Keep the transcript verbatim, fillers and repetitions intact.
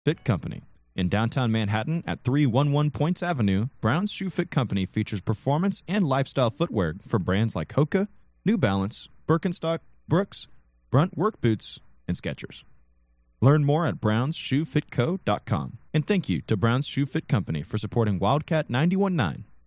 Fit Company. In downtown Manhattan at three eleven Points Avenue, Brown's Shoe Fit Company features performance and lifestyle footwear from brands like Hoka, New Balance, Birkenstock, Brooks, Brunt Work Boots, and Skechers. Learn more at browns shoe fit co dot com. And thank you to Brown's Shoe Fit Company for supporting Wildcat ninety-one point nine